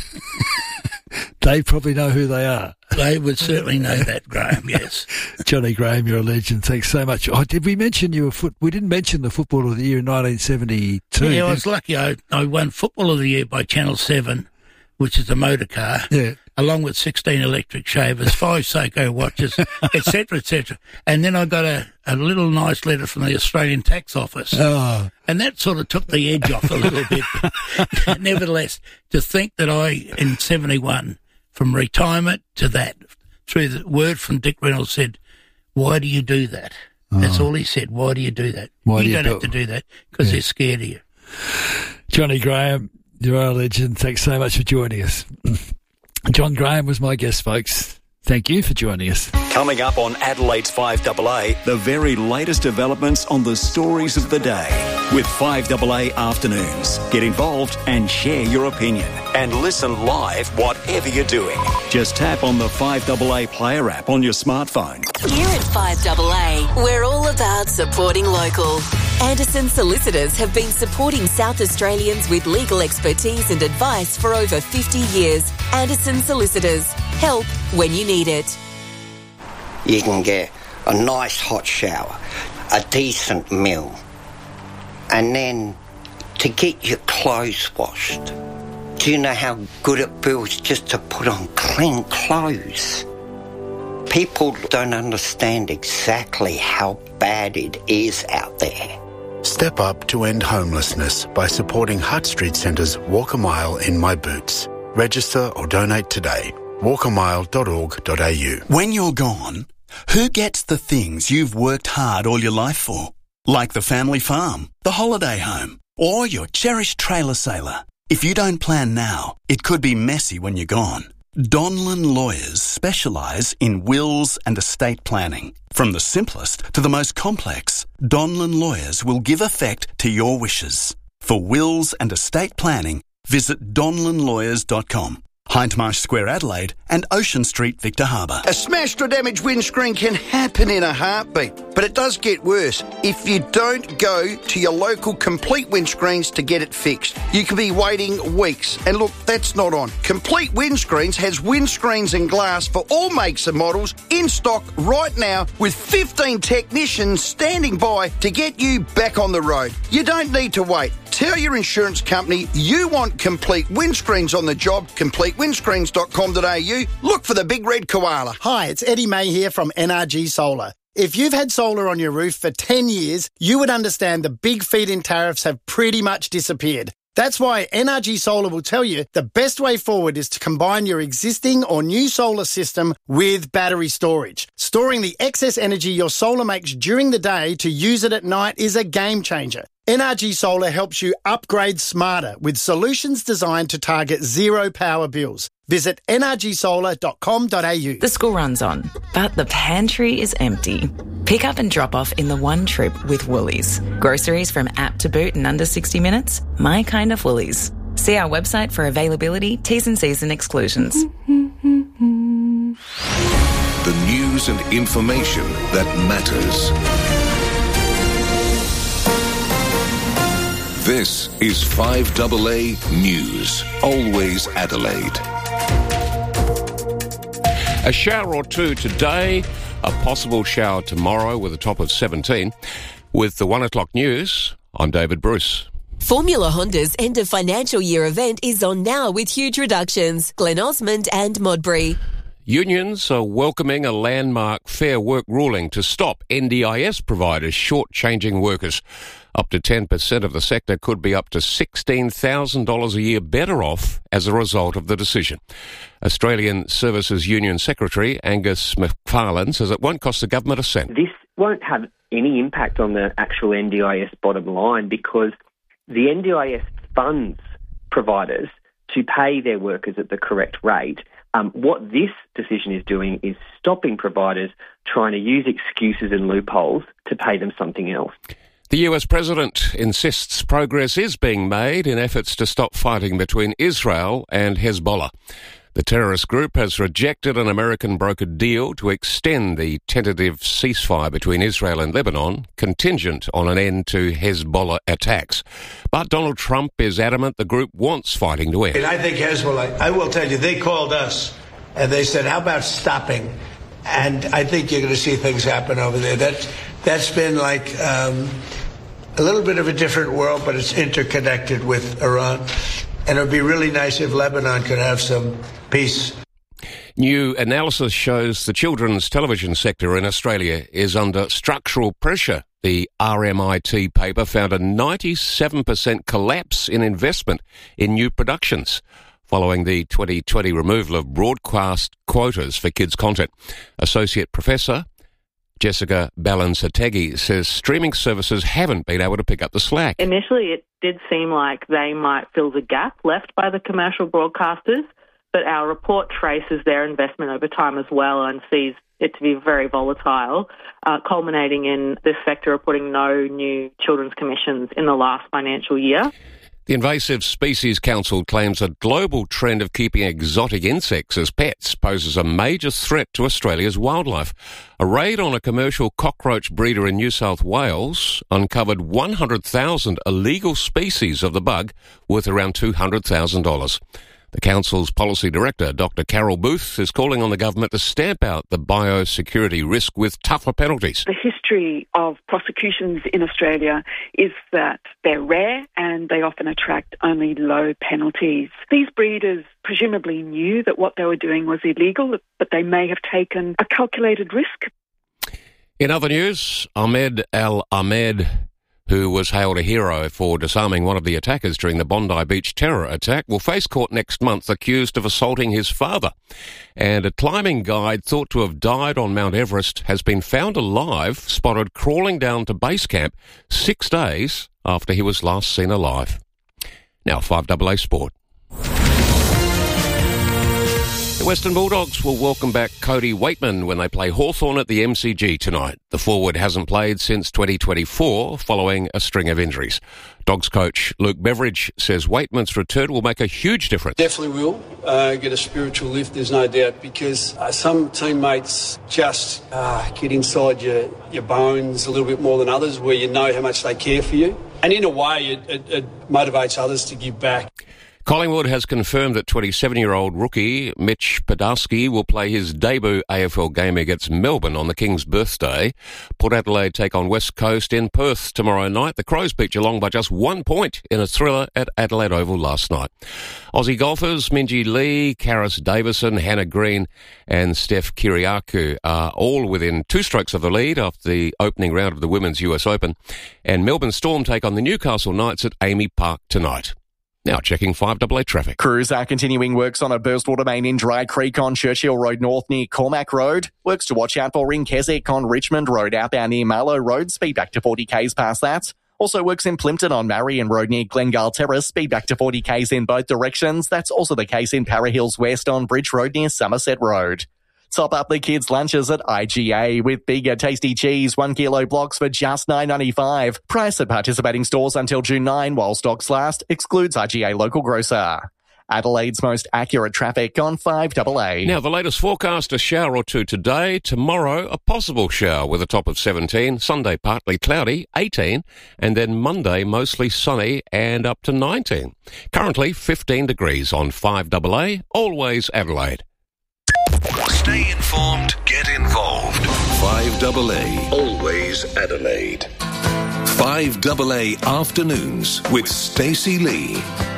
they probably know who they are. They would certainly know that, Graham, yes. Johnny Graham, you're a legend. Thanks so much. Oh, did we mention you were foot? We didn't mention the Football of the Year in nineteen seventy-two. Yeah, I was lucky. I, I won Football of the Year by Channel seven, which is a motor car, yeah. along with sixteen electric shavers, five Seiko watches, et cetera, et cetera. And then I got a, a little nice letter from the Australian Tax Office. Oh. And that sort of took the edge off a little bit. Nevertheless, to think that I, in seventy-one, from retirement to that, through the word from Dick Reynolds said, why do you do that? Oh. That's all he said. Why do you do that? Why you do don't you have do- to do that because yeah. they're scared of you. Johnny Graham, you're a legend. Thanks so much for joining us. John Graham was my guest, folks. Thank you for joining us. Coming up on Adelaide's five A A, the very latest developments on the stories of the day with five A A Afternoons. Get involved and share your opinion. And listen live whatever you're doing. Just tap on the five A A Player app on your smartphone. Here at five A A, we're all about supporting local. Anderson Solicitors have been supporting South Australians with legal expertise and advice for over fifty years. Anderson Solicitors. Help when you need it. You can get a nice hot shower, a decent meal, and then to get your clothes washed. Do you know how good it feels just to put on clean clothes? People don't understand exactly how bad it is out there. Step up to end homelessness by supporting Hutt Street Centre's Walk a Mile in My Boots. Register or donate today. walk a mile dot org dot a u. When you're gone, who gets the things you've worked hard all your life for? Like the family farm, the holiday home, or your cherished trailer sailor. If you don't plan now, it could be messy when you're gone. Donlan Lawyers specialise in wills and estate planning. From the simplest to the most complex, Donlan Lawyers will give effect to your wishes. For wills and estate planning, visit donlan lawyers dot com. Hindmarsh Square, Adelaide, and Ocean Street, Victor Harbour. A smashed or damaged windscreen can happen in a heartbeat, but it does get worse if you don't go to your local Complete Windscreens to get it fixed. You could be waiting weeks, and look, that's not on. Complete Windscreens has windscreens and glass for all makes and models in stock right now, with fifteen technicians standing by to get you back on the road. You don't need to wait. Tell your insurance company you want Complete Windscreens on the job. complete windscreens dot com dot a u. Look for the big red koala. Hi, it's Eddie May here from N R G Solar. If you've had solar on your roof for ten years, you would understand the big feed-in tariffs have pretty much disappeared. That's why N R G Solar will tell you the best way forward is to combine your existing or new solar system with battery storage. Storing the excess energy your solar makes during the day to use it at night is a game changer. N R G Solar helps you upgrade smarter with solutions designed to target zero power bills. Visit n r g solar dot com dot a u. The school runs on, but the pantry is empty. Pick up and drop off in the one trip with Woolies. Groceries from app to boot in under sixty minutes. My kind of Woolies. See our website for availability, T's and C's and exclusions. The news and information that matters. This is five A A News. Always Adelaide. A shower or two today, a possible shower tomorrow with a top of seventeen. With the one o'clock news, I'm David Bruce. Formula Honda's end of financial year event is on now with huge reductions. Glen Osmond and Modbury. Unions are welcoming a landmark Fair Work ruling to stop N D I S providers short-changing workers. Up to ten percent of the sector could be up to sixteen thousand dollars a year better off as a result of the decision. Australian Services Union Secretary Angus McFarlane says it won't cost the government a cent. This won't have any impact on the actual N D I S bottom line because the N D I S funds providers to pay their workers at the correct rate. Um, what this decision is doing is stopping providers trying to use excuses and loopholes to pay them something else. The U S president insists progress is being made in efforts to stop fighting between Israel and Hezbollah. The terrorist group has rejected an American brokered deal to extend the tentative ceasefire between Israel and Lebanon, contingent on an end to Hezbollah attacks. But Donald Trump is adamant the group wants fighting to end. And I think Hezbollah, I will tell you, they called us and they said, how about stopping? And I think you're going to see things happen over there. That's, that's been like um, a little bit of a different world, but it's interconnected with Iran. And it would be really nice if Lebanon could have some peace. New analysis shows the children's television sector in Australia is under structural pressure. The R M I T paper found a ninety-seven percent collapse in investment in new productions following the twenty twenty removal of broadcast quotas for kids' content. Associate Professor Jessica Balans-Hategui says streaming services haven't been able to pick up the slack. Initially, it did seem like they might fill the gap left by the commercial broadcasters, but our report traces their investment over time as well and sees it to be very volatile, uh, culminating in this sector reporting no new children's commissions in the last financial year. The Invasive Species Council claims a global trend of keeping exotic insects as pets poses a major threat to Australia's wildlife. A raid on a commercial cockroach breeder in New South Wales uncovered one hundred thousand illegal species of the bug worth around two hundred thousand dollars. The Council's Policy Director, Doctor Carol Booth, is calling on the government to stamp out the biosecurity risk with tougher penalties. The history of prosecutions in Australia is that they're rare and they often attract only low penalties. These breeders presumably knew that what they were doing was illegal, but they may have taken a calculated risk. In other news, Ahmed Al-Ahmed, who was hailed a hero for disarming one of the attackers during the Bondi Beach terror attack, will face court next month accused of assaulting his father. And a climbing guide thought to have died on Mount Everest has been found alive, spotted crawling down to base camp six days after he was last seen alive. Now, five A A Sport. The Western Bulldogs will welcome back Cody Waitman when they play Hawthorn at the M C G tonight. The forward hasn't played since twenty twenty-four following a string of injuries. Dogs coach Luke Beveridge says Waitman's return will make a huge difference. Definitely will uh, get a spiritual lift, there's no doubt, because uh, some teammates just uh, get inside your, your bones a little bit more than others, where you know how much they care for you. And in a way, it, it, it motivates others to give back. Collingwood has confirmed that twenty-seven-year-old rookie Mitch Podolsky will play his debut A F L game against Melbourne on the King's birthday. Port Adelaide take on West Coast in Perth tomorrow night. The Crows beat Geelong by just one point in a thriller at Adelaide Oval last night. Aussie golfers Minjee Lee, Karis Davison, Hannah Green and Steph Kyriakou are all within two strokes of the lead after the opening round of the Women's U S Open. And Melbourne Storm take on the Newcastle Knights at Amy Park tonight. Now checking five double A traffic. Crews are continuing works on a burst water main in Dry Creek on Churchill Road North near Cormac Road. Works to watch out for in Keswick on Richmond Road outbound near Marlow Road. Speed back to forty kays past that. Also works in Plympton on Marion Road near Glengale Terrace. Speed back to forty kays in both directions. That's also the case in Para Hills West on Bridge Road near Somerset Road. Top up the kids' lunches at I G A with bigger tasty cheese, one kilo blocks for just nine ninety-five. Price at participating stores until June ninth while stocks last. Excludes I G A local grocer. Adelaide's most accurate traffic on five double A. Now the latest forecast, a shower or two today. Tomorrow, a possible shower with a top of seventeen. Sunday, partly cloudy, eighteen. And then Monday, mostly sunny and up to nineteen. Currently, fifteen degrees on five double A. Always Adelaide. Stay informed, get involved. five double A, always Adelaide. five double A Afternoons with Stacey Lee.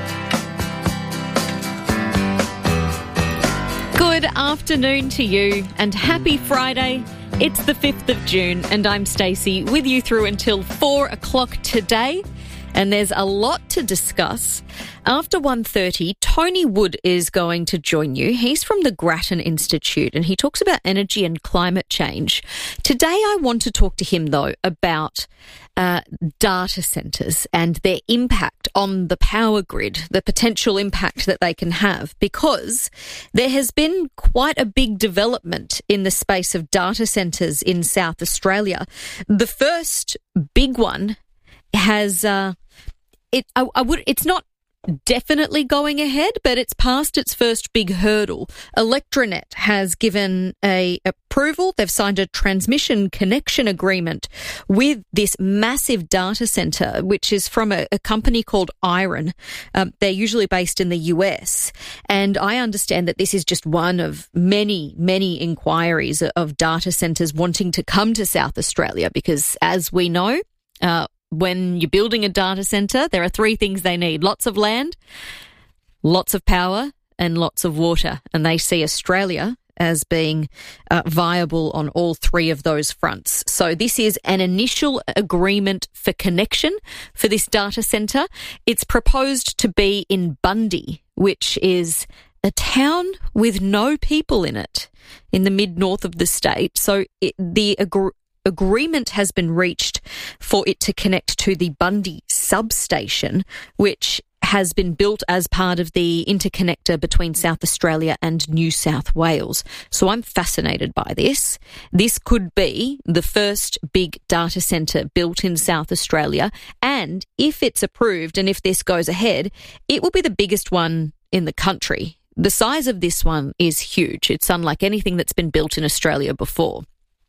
Good afternoon to you and happy Friday. It's the fifth of June and I'm Stacey with you through until four o'clock today. And there's a lot to discuss. After one thirty, Tony Wood is going to join you. He's from the Grattan Institute and he talks about energy and climate change. Today I want to talk to him, though, about uh, data centres and their impact on the power grid, the potential impact that they can have, because there has been quite a big development in the space of data centres in South Australia. The first big one has... Uh, It, I, I would. It's not definitely going ahead, but it's passed its first big hurdle. Electranet has given a approval. They've signed a transmission connection agreement with this massive data centre, which is from a, a company called Iron. Um, they're usually based in the U S, and I understand that this is just one of many, many inquiries of data centres wanting to come to South Australia, because as we know, uh, when you're building a data centre, there are three things they need: lots of land, lots of power, and lots of water. And they see Australia as being uh, viable on all three of those fronts. So this is an initial agreement for connection for this data centre. It's proposed to be in Bundy, which is a town with no people in it in the mid-north of the state. So it, the agreement agreement has been reached for it to connect to the Bundy substation, which has been built as part of the interconnector between South Australia and New South Wales. So I'm fascinated by this. This could be the first big data centre built in South Australia. And if it's approved and if this goes ahead, it will be the biggest one in the country. The size of this one is huge. It's unlike anything that's been built in Australia before.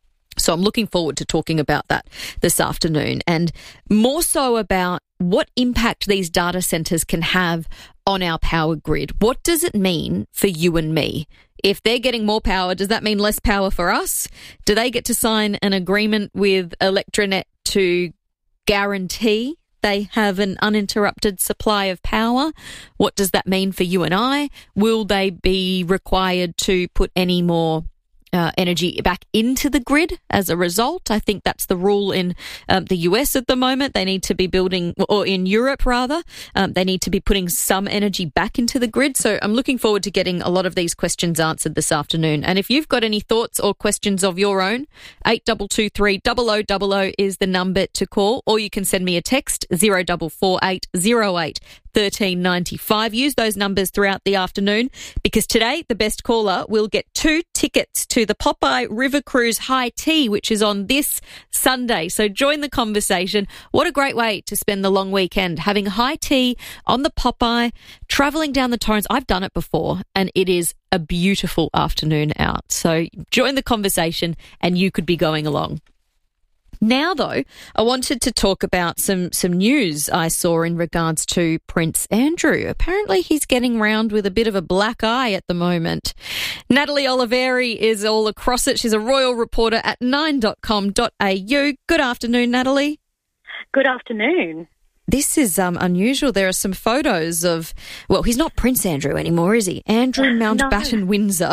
So I'm looking forward to talking about that this afternoon, and more so about what impact these data centres can have on our power grid. What does it mean for you and me? If they're getting more power, does that mean less power for us? Do they get to sign an agreement with Electranet to guarantee they have an uninterrupted supply of power? What does that mean for you and I? Will they be required to put any more Uh, energy back into the grid as a result? I think that's the rule in um, the U S at the moment. They need to be building, or in Europe rather, um, they need to be putting some energy back into the grid. So I'm looking forward to getting a lot of these questions answered this afternoon. And if you've got any thoughts or questions of your own, eight two two three, zero zero zero zero is the number to call, or you can send me a text, zero four four eight zero eight thirteen ninety-five. Use those numbers throughout the afternoon because today the best caller will get two tickets to the Popeye River Cruise High Tea, which is on this Sunday. So join the conversation. What a great way to spend the long weekend, having high tea on the Popeye, travelling down the Torrens. I've done it before and it is a beautiful afternoon out. So join the conversation and you could be going along. Now, though, I wanted to talk about some, some news I saw in regards to Prince Andrew. Apparently, he's getting round with a bit of a black eye at the moment. Natalie Oliveri is all across it. She's a royal reporter at nine dot com dot a u. Good afternoon, Natalie. Good afternoon. This is um, unusual. There are some photos of, well, he's not Prince Andrew anymore, is he? Andrew Mountbatten no. Windsor.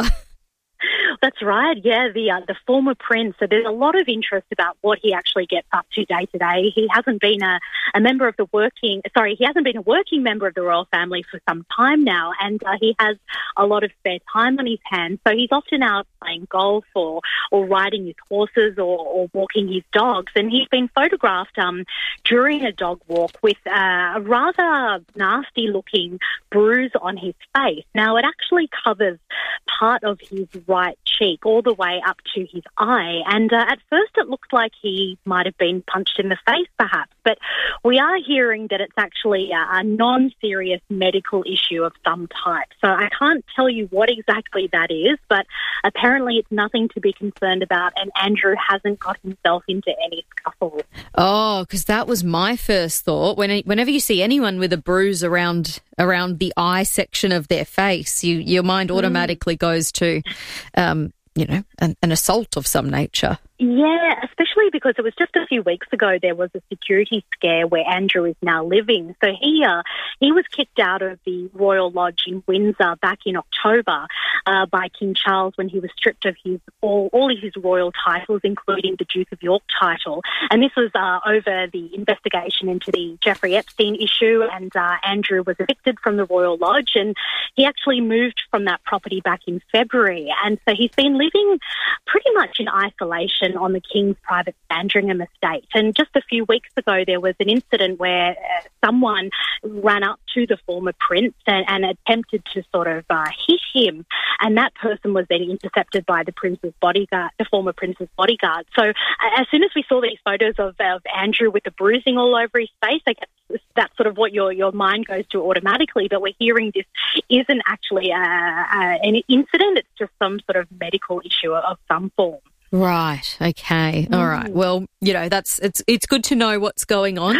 That's right, yeah, the uh, the former prince. So there's a lot of interest about what he actually gets up to day to day. He hasn't been a, a member of the working, sorry, he hasn't been a working member of the royal family for some time now, and uh, he has a lot of spare time on his hands. So he's often out playing golf or, or riding his horses or, or walking his dogs. And he's been photographed um, during a dog walk with uh, a rather nasty-looking bruise on his face. Now, it actually covers part of his right cheek all the way up to his eye. And uh, at first it looked like he might have been punched in the face, perhaps. But we are hearing that it's actually a, a non-serious medical issue of some type. So I can't tell you what exactly that is, but apparently it's nothing to be concerned about, and Andrew hasn't got himself into any scuffles. Oh, because that was my first thought. When, whenever you see anyone with a bruise around around the eye section of their face, you, your mind automatically mm. goes to, um, you know, an, an assault of some nature. Yeah, especially because it was just a few weeks ago there was a security scare where Andrew is now living. So he uh, he was kicked out of the Royal Lodge in Windsor back in October uh, by King Charles when he was stripped of his all, all of his royal titles, including the Duke of York title. And this was uh, over the investigation into the Jeffrey Epstein issue, and uh, Andrew was evicted from the Royal Lodge, and he actually moved from that property back in February. And so he's been living pretty much in isolation on the King's private Sandringham estate. And just a few weeks ago, there was an incident where uh, someone ran up to the former prince and, and attempted to sort of uh, hit him. And that person was then intercepted by the prince's bodyguard, the former prince's bodyguard. So uh, as soon as we saw these photos of, of Andrew with the bruising all over his face, I guess that's sort of what your, your mind goes to automatically. But we're hearing this isn't actually uh, uh, an incident. It's just some sort of medical issue of some form. Right. Okay. All right. Well, you know, that's it's it's good to know what's going on.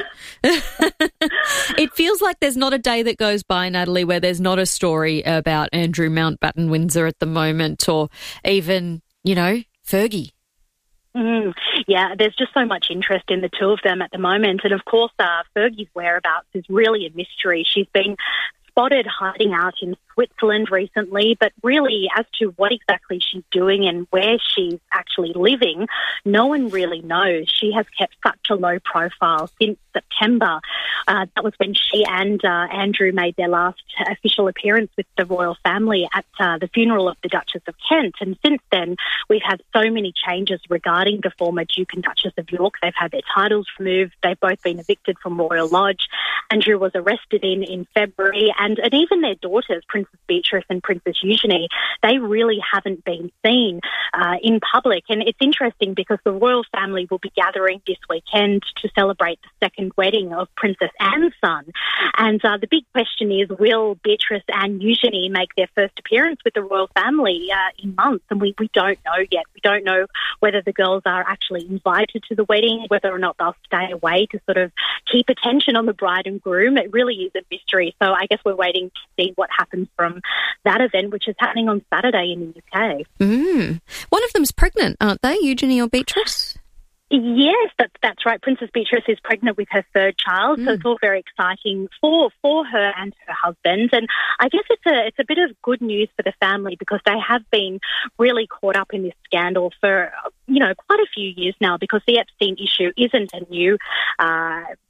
It feels like there's not a day that goes by, Natalie, where there's not a story about Andrew Mountbatten Windsor at the moment, or even, you know, Fergie. Mm, yeah, there's just so much interest in the two of them at the moment. And of course, uh, Fergie's whereabouts is really a mystery. She's been spotted hiding out in Switzerland recently, but really as to what exactly she's doing and where she's actually living, no one really knows. She has kept such a low profile since September. Uh, that was when she and uh, Andrew made their last official appearance with the royal family at uh, the funeral of the Duchess of Kent. And since then, we've had so many changes regarding the former Duke and Duchess of York. They've had their titles removed. They've both been evicted from Royal Lodge. Andrew was arrested in, in February, and, and even their daughters, Princess Beatrice and Princess Eugenie, they really haven't been seen uh, in public. And it's interesting because the royal family will be gathering this weekend to celebrate the second wedding of Princess Anne's son. And uh, the big question is, will Beatrice and Eugenie make their first appearance with the royal family uh, in months? And we, we don't know yet. We don't know whether the girls are actually invited to the wedding, whether or not they'll stay away to sort of keep attention on the bride and groom. It really is a mystery. So I guess we're waiting to see what happens from that event, which is happening on Saturday in the U K. Mm. One of them's pregnant, aren't they, Eugenie or Beatrice? Yes, that's, that's right. Princess Beatrice is pregnant with her third child, mm. so it's all very exciting for for her and her husband. And I guess it's a it's a bit of good news for the family because they have been really caught up in this scandal for, you know, quite a few years now, because the Epstein issue isn't a new uh,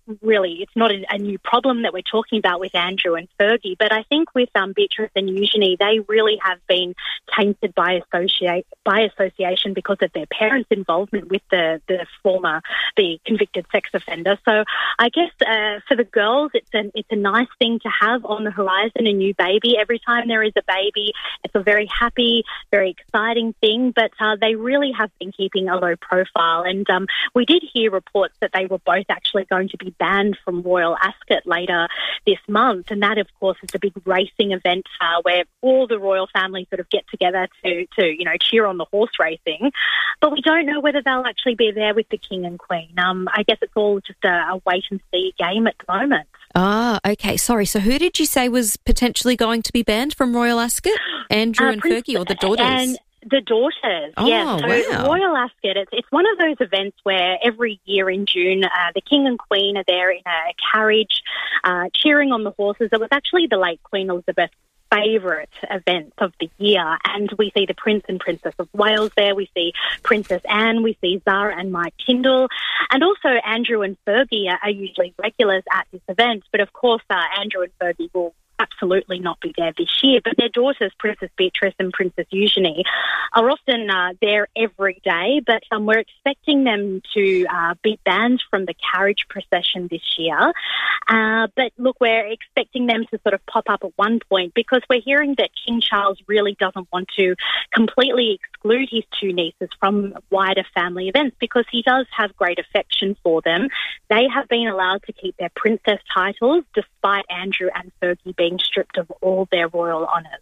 really, it's not a, a new problem that we're talking about with Andrew and Fergie, but I think with um, Beatrice and Eugenie, they really have been tainted by associate by association because of their parents' involvement with the, the former, the convicted sex offender. So I guess uh, for the girls, it's an it's a nice thing to have on the horizon, a new baby. Every time there is a baby, it's a very happy, very exciting thing, but uh, they really have been keeping a low profile. And um, we did hear reports that they were both actually going to be banned from Royal Ascot later this month, and that, of course, is a big racing event uh, where all the royal family sort of get together to, to, you know, cheer on the horse racing. But we don't know whether they'll actually be there with the King and Queen. Um, I guess it's all just a, a wait-and-see game at the moment. Ah, okay. Sorry. So who did you say was potentially going to be banned from Royal Ascot? Andrew uh, and Prince, Fergie, or the daughters? And the daughters, oh, yeah. So wow. Royal Ascot, it's, it's one of those events where every year in June, uh, the King and Queen are there in a carriage uh, cheering on the horses. It was actually the late Queen Elizabeth's favourite event of the year, and we see the Prince and Princess of Wales there, we see Princess Anne, we see Zara and Mike Tyndall, and also Andrew and Fergie are, are usually regulars at this event, but of course uh, Andrew and Fergie will absolutely not be there this year, but their daughters, Princess Beatrice and Princess Eugenie, are often uh, there every day, but um, we're expecting them to uh, be banned from the carriage procession this year. Uh, but look, we're expecting them to sort of pop up at one point because we're hearing that King Charles really doesn't want to completely exclude his two nieces from wider family events because he does have great affection for them. They have been allowed to keep their princess titles despite Andrew and Fergie being being stripped of all their royal honours.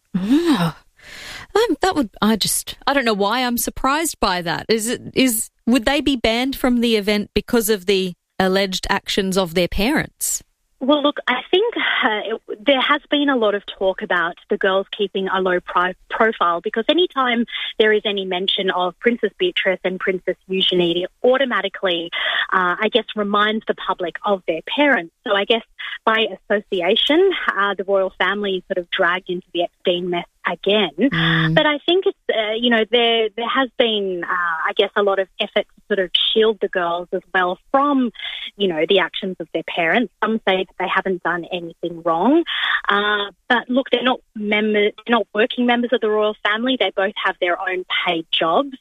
Oh, um, that would I just I don't know why I'm surprised by that. Is it is would they be banned from the event because of the alleged actions of their parents? Well, look, I think uh, it, there has been a lot of talk about the girls keeping a low pri- profile because anytime there is any mention of Princess Beatrice and Princess Eugenie, it automatically, uh, I guess, reminds the public of their parents. So I guess by association, uh, the royal family is sort of dragged into the Epstein mess again. Mm. But I think it's, uh, you know, there there has been, uh, I guess, a lot of effort to sort of shield the girls as well from, you know, the actions of their parents. Some say that they haven't done anything wrong. Uh, but look, they're not members, they're not working members of the royal family. They both have their own paid jobs.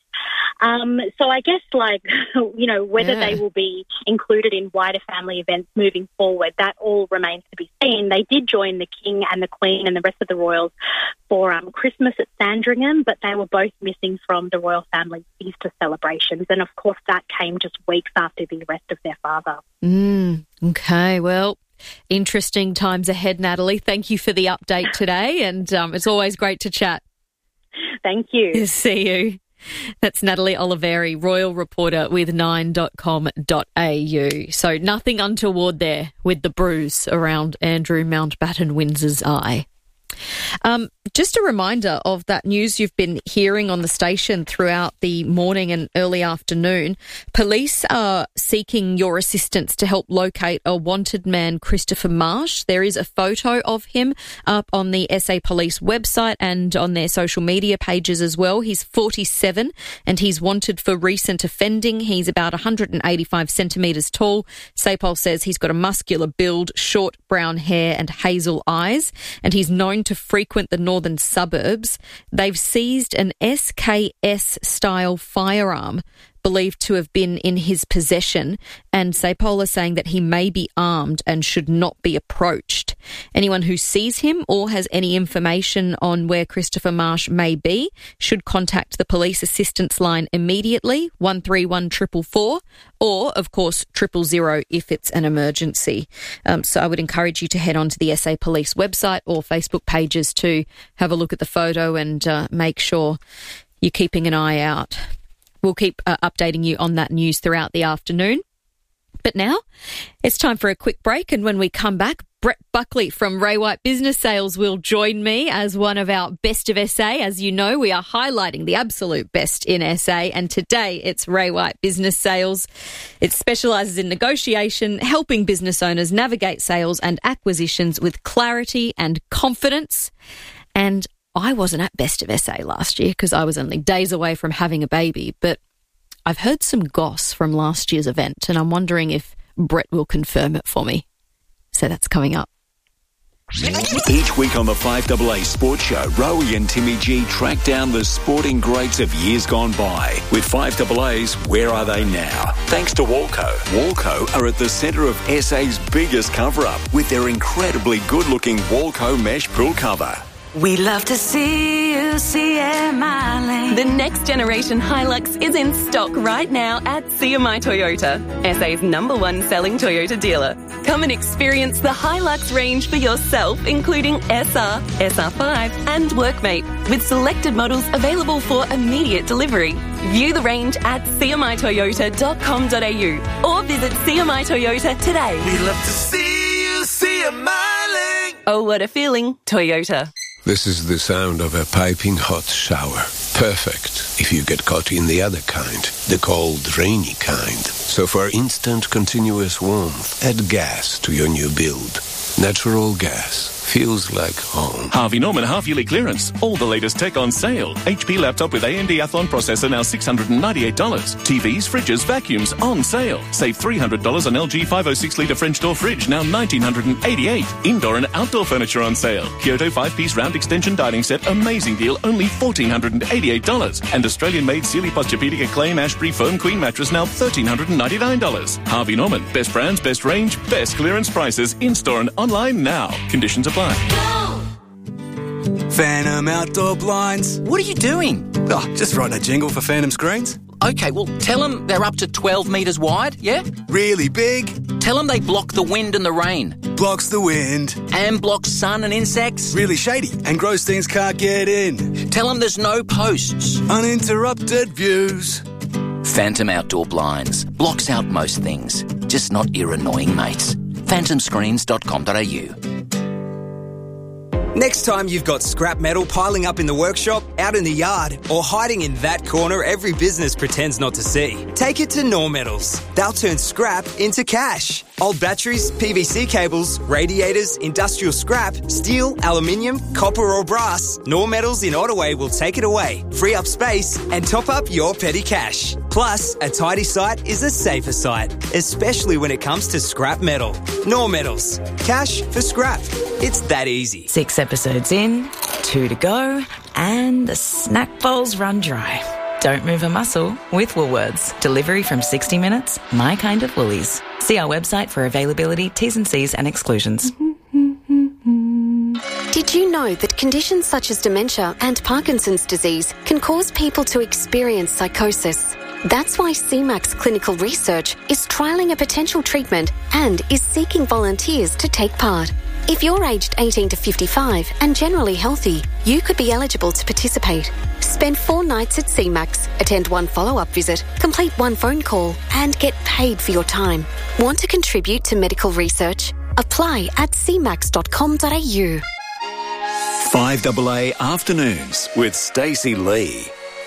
Um, so I guess, like, you know, whether yeah. they will be included in wider family events moving forward, that all remains to be seen. They did join the King and the Queen and the rest of the royals for um, Christmas at Sandringham, but they were both missing from the royal family's Easter celebrations. And, of course, that came just weeks after the arrest of their father. Mm, okay, well, interesting times ahead, Natalie. Thank you for the update today, and um, it's always great to chat. Thank you. See you. That's Natalie Oliveri, royal reporter with nine dot com dot a u. So nothing untoward there with the bruise around Andrew Mountbatten Windsor's eye. Um, just a reminder of that news you've been hearing on the station throughout the morning and early afternoon. Police are seeking your assistance to help locate a wanted man, Christopher Marsh. There is a photo of him up on the S A Police website and on their social media pages as well. He's forty-seven and he's wanted for recent offending. He's about one hundred eighty-five centimetres tall. SAPOL says he's got a muscular build, short brown hair and hazel eyes, and he's known to frequent the northern suburbs. They've seized an S K S-style firearm believed to have been in his possession, and SAPOL are saying that he may be armed and should not be approached. Anyone who sees him or has any information on where Christopher Marsh may be should contact the police assistance line immediately, one three one four four four, or, of course, triple zero if it's an emergency. Um, so I would encourage you to head on to the S A Police website or Facebook pages to have a look at the photo and uh, make sure you're keeping an eye out. We'll keep uh, updating you on that news throughout the afternoon. But now it's time for a quick break, and when we come back, Brett Buckley from Ray White Business Sales will join me as one of our Best of S A. As you know, we are highlighting the absolute best in S A, and today it's Ray White Business Sales. It specialises in negotiation, helping business owners navigate sales and acquisitions with clarity and confidence. And I wasn't at Best of S A last year because I was only days away from having a baby, but I've heard some goss from last year's event, and I'm wondering if Brett will confirm it for me. So that's coming up. Each week on the five A A Sports Show, Rowie and Timmy G track down the sporting greats of years gone by. With five A A's Where Are They Now? Thanks to Walco. Walco are at the centre of S A's biggest cover-up with their incredibly good-looking Walco mesh pool cover. We love to see you see my lane. The next generation Hilux is in stock right now at C M I Toyota, S A's number one selling Toyota dealer. Come and experience the Hilux range for yourself, including S R, S R five and Workmate, with selected models available for immediate delivery. View the range at c m i toyota dot com dot a u or visit C M I Toyota today. We love to see you see my lane. Oh, what a feeling, Toyota. This is the sound of a piping hot shower. Perfect if you get caught in the other kind, the cold, rainy kind. So for instant, continuous warmth, add gas to your new build. Natural gas. Feels like home. Harvey Norman half-yearly clearance. All the latest tech on sale. H P laptop with A M D Athlon processor now six hundred ninety-eight dollars. T Vs, fridges, vacuums on sale. Save three hundred dollars on L G five oh six litre French door fridge, now one thousand nine hundred eighty-eight dollars. Indoor and outdoor furniture on sale. Kyoto five-piece round extension dining set, amazing deal, only one thousand four hundred eighty-eight dollars. And Australian-made Sealy Posturepedic Acclaim Ashbury Foam Queen mattress, now one thousand three hundred ninety-nine dollars. Harvey Norman. Best brands, best range, best clearance prices. In-store and online now. Conditions apply. Phantom Outdoor Blinds. What are you doing? Oh, just writing a jingle for Phantom Screens. Okay, well, tell them they're up to twelve metres wide, yeah? Really big. Tell them they block the wind and the rain. Blocks the wind. And blocks sun and insects. Really shady, and gross things can't get in. Tell them there's no posts. Uninterrupted views. Phantom Outdoor Blinds. Blocks out most things, just not your annoying mates. phantom screens dot com dot a u. Next time you've got scrap metal piling up in the workshop, out in the yard, or hiding in that corner every business pretends not to see, take it to Nor Metals. They'll turn scrap into cash. Old batteries, P V C cables, radiators, industrial scrap, steel, aluminium, copper or brass, Nor Metals in Ottaway will take it away, free up space and top up your petty cash. Plus, a tidy site is a safer site, especially when it comes to scrap metal. Nor Metals. Cash for scrap. It's that easy. Six episodes in, two to go, and the snack bowls run dry. Don't move a muscle with Woolworths. Delivery from sixty minutes, my kind of Woolies. See our website for availability, T's and C's and exclusions. Did you know that conditions such as dementia and Parkinson's disease can cause people to experience psychosis? That's why C MAX Clinical Research is trialling a potential treatment and is seeking volunteers to take part. If you're aged eighteen to fifty-five and generally healthy, you could be eligible to participate. Spend four nights at C MAX, attend one follow-up visit, complete one phone call, and get paid for your time. Want to contribute to medical research? Apply at c max dot com dot a u. five A A Afternoons with Stacey Lee.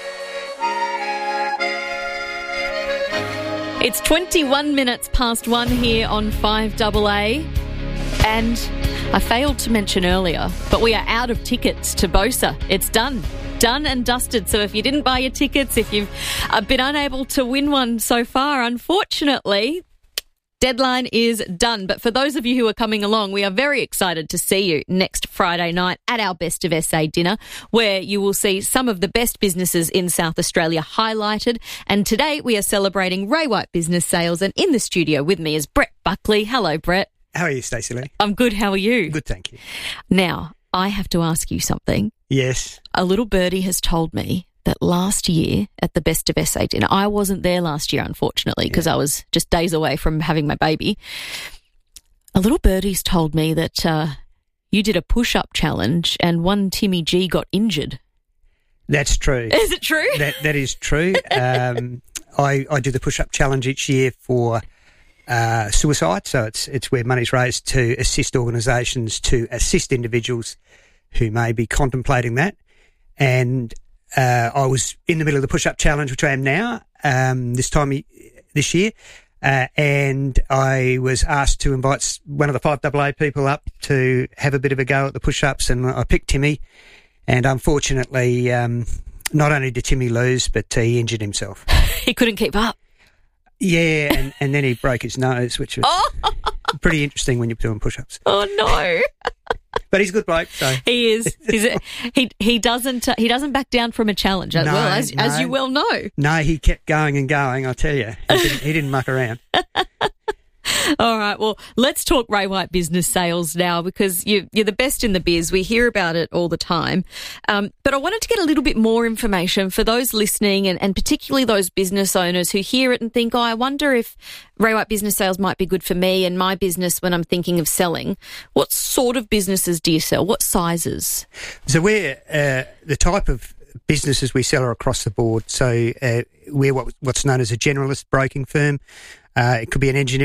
It's twenty-one minutes past one here on five A A. And I failed to mention earlier, but we are out of tickets to Bosa. It's done. Done and dusted. So if you didn't buy your tickets, if you've uh, been unable to win one so far, unfortunately, deadline is done. But for those of you who are coming along, we are very excited to see you next Friday night at our Best of S A dinner, where you will see some of the best businesses in South Australia highlighted. And today we are celebrating Ray White Business Sales, and in the studio with me is Brett Buckley. Hello, Brett. How are you, Stacey Lee? I'm good. How are you? Good, thank you. Now, I have to ask you something. Yes. A little birdie has told me that last year at the Best of S A dinner, I wasn't there last year, unfortunately, because yeah. I was just days away from having my baby. A little birdie's told me that uh, you did a push-up challenge and one Timmy G got injured. That's true. Is it true? That That is true. um, I, I do the push-up challenge each year for uh, suicide, so it's it's where money's raised to assist organisations to assist individuals who may be contemplating that. And uh, I was in the middle of the push-up challenge, which I am now, um, this time this year, uh, and I was asked to invite one of the five A A people up to have a bit of a go at the push-ups, and I picked Timmy, and unfortunately, um, not only did Timmy lose, but he injured himself. He couldn't keep up. Yeah, and, and then he broke his nose, which was Oh, pretty interesting when you're doing push-ups. oh no. But he's a good bloke, so He is. He's a, he he doesn't uh, he doesn't back down from a challenge. No, well, as no. as you well know. No, he kept going and going, I tell you. He didn't, he didn't muck around. All right, well, let's talk Ray White business sales now because you, you're the best in the biz. We hear about it all the time. Um, but I wanted to get a little bit more information for those listening and, and particularly those business owners who hear it and think, oh, I wonder if Ray White business sales might be good for me and my business when I'm thinking of selling. What sort of businesses do you sell? What sizes? So we're uh, the type of businesses we sell are across the board. So uh, we're what, what's known as a generalist broking firm. Uh, it could be an engineering